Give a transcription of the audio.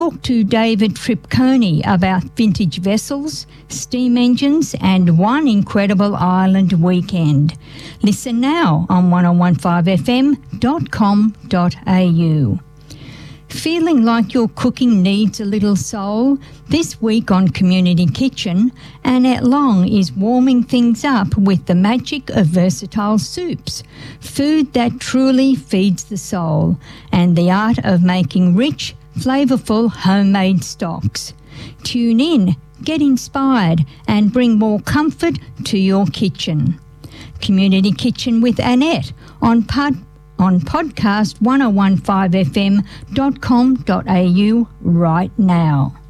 Talk to David Tripconi about vintage vessels, steam engines and one incredible island weekend. Listen now on 1015fm.com.au. Feeling like your cooking needs a little soul? This week on Community Kitchen, Annette Long is warming things up with the magic of versatile soups, food that truly feeds the soul, and the art of making rich, flavourful homemade stocks. Tune in, get inspired and bring more comfort to your kitchen. Community Kitchen with Annette on podcast 1015fm.com.au right now.